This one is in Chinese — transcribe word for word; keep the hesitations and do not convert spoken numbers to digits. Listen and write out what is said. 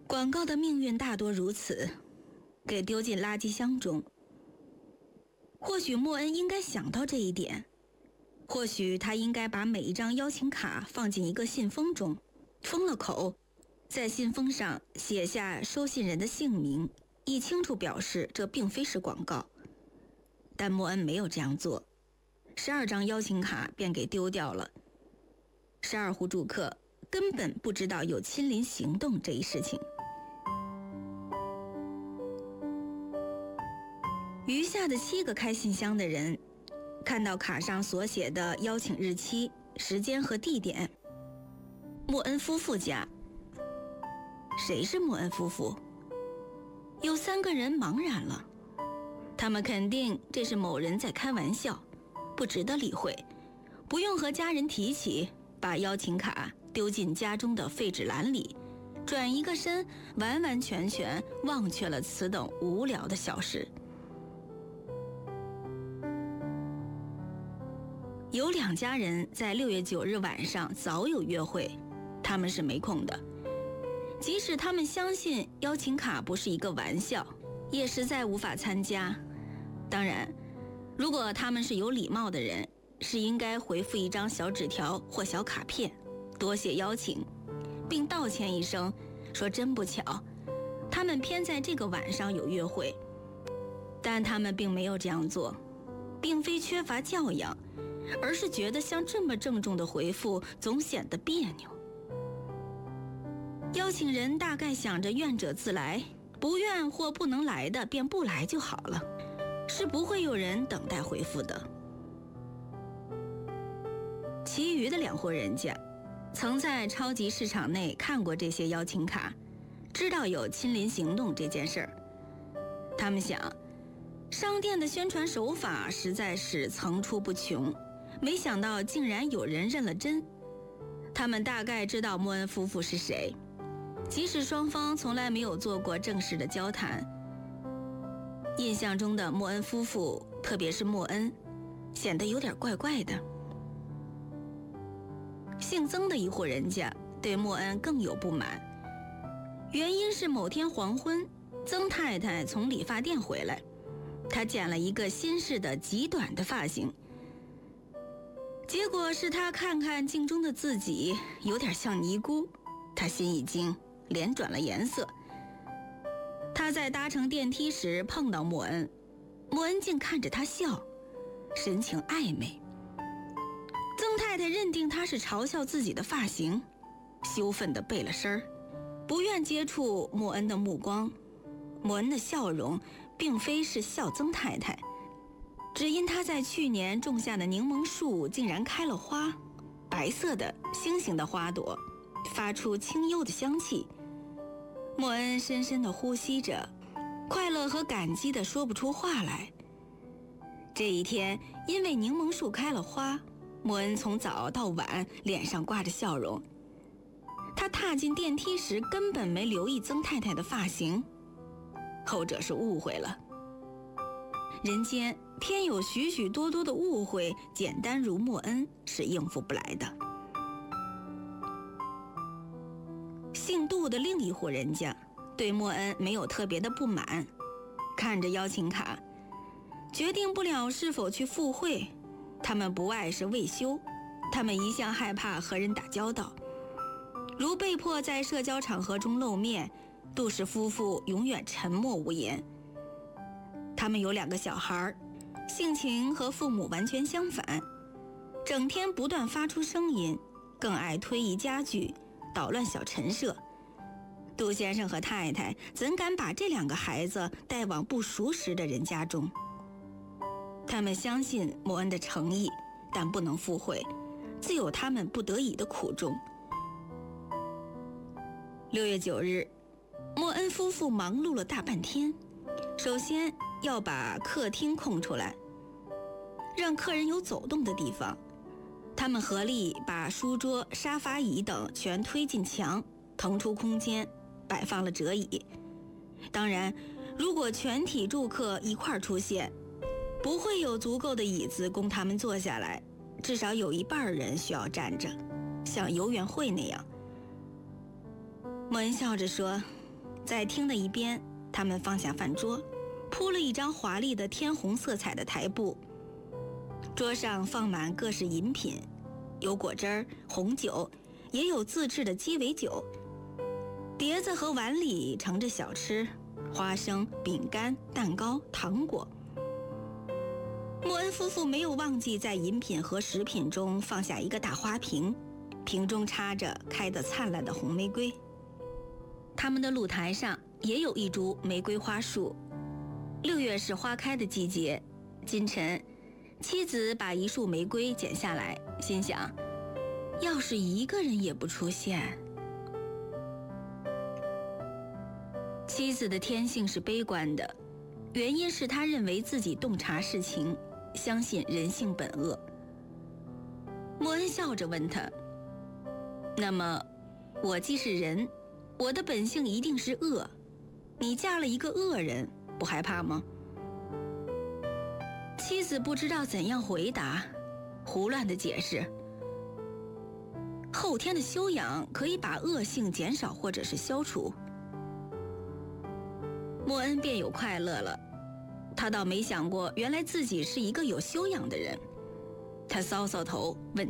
广告的命运大多如此，给丢进垃圾箱中。或许莫恩应该想到这一点，或许他应该把每一张邀请卡放进一个信封中，封了口，在信封上写下收信人的姓名，以清楚表示这并非是广告。但莫恩没有这样做，十二张邀请卡便给丢掉了。十二户住客根本不知道有亲临行动这一事情。余下的七个开信箱的人看到卡上所写的邀请日期、时间和地点，莫恩夫妇家。谁是莫恩夫妇？有三个人茫然了，他们肯定这是某人在开玩笑，不值得理会，不用和家人提起，把邀请卡丢进家中的废纸篮里，转一个身，完完全全忘却了此等无聊的小事。有两家人在六月九日晚上早有约会，他们是没空的。即使他们相信邀请卡不是一个玩笑，也实在无法参加。当然，如果他们是有礼貌的人，是应该回复一张小纸条或小卡片，多谢邀请，并道歉一声，说真不巧，他们偏在这个晚上有约会。但他们并没有这样做，并非缺乏教养，而是觉得像这么郑重的回复总显得别扭。邀请人大概想着愿者自来，不愿或不能来的便不来就好了，是不会有人等待回复的。其余的两户人家曾在超级市场内看过这些邀请卡，知道有亲临行动这件事儿。他们想，商店的宣传手法实在是层出不穷，没想到竟然有人认了真。他们大概知道莫恩夫妇是谁，即使双方从来没有做过正式的交谈。印象中的莫恩夫妇，特别是莫恩，显得有点怪怪的。姓曾的一户人家对莫恩更有不满，原因是某天黄昏，曾太太从理发店回来，她剪了一个新式的极短的发型，结果是她看看镜中的自己有点像尼姑，她心一惊，脸转了颜色。她在搭乘电梯时碰到莫恩，莫恩竟看着她笑，神情暧昧。曾太太认定他是嘲笑自己的发型，羞愤地背了身儿，不愿接触莫恩的目光。莫恩的笑容并非是笑曾太太，只因他在去年种下的柠檬树竟然开了花，白色的星形的花朵，发出清幽的香气。莫恩深深地呼吸着，快乐和感激地说不出话来。这一天，因为柠檬树开了花，莫恩从早到晚脸上挂着笑容。他踏进电梯时根本没留意曾太太的发型，后者是误会了。人间偏有许许多多的误会，简单如莫恩是应付不来的。姓杜的另一户人家对莫恩没有特别的不满，看着邀请卡，决定不了是否去赴会。他们不爱是未休，他们一向害怕和人打交道，如被迫在社交场合中露面，杜氏夫妇永远沉默无言。他们有两个小孩，性情和父母完全相反，整天不断发出声音，更爱推移家具，捣乱小陈设。杜先生和太太怎敢把这两个孩子带往不熟识的人家中？他们相信莫恩的诚意，但不能赴会，自有他们不得已的苦衷。六月九日，莫恩夫妇忙碌了大半天，首先要把客厅空出来，让客人有走动的地方。他们合力把书桌、沙发椅等全推进墙，腾出空间，摆放了折椅。当然，如果全体住客一块儿出现，不会有足够的椅子供他们坐下来，至少有一半人需要站着，像游园会那样。莫恩笑着说， 在厅的一边，他们放下饭桌，铺了一张华丽的天红色彩的台布，桌上放满各式饮品，有果汁儿、红酒，也有自制的鸡尾酒。碟子和碗里盛着小吃，花生、饼干、蛋糕、糖果。莫恩夫妇没有忘记在饮品和食品中放下一个大花瓶，瓶中插着开得灿烂的红玫瑰。他们的露台上也有一株玫瑰花树，六月是花开的季节。今晨，妻子把一束玫瑰剪下来，心想，要是一个人也不出现。妻子的天性是悲观的，原因是她认为自己洞察事情，相信人性本恶。莫恩笑着问他，那么我既是人，我的本性一定是恶，你嫁了一个恶人，不害怕吗？妻子不知道怎样回答，胡乱地解释，后天的修养可以把恶性减少或者是消除。莫恩便有快乐了，他倒没想过原来自己是一个有修养的人。他搔搔头问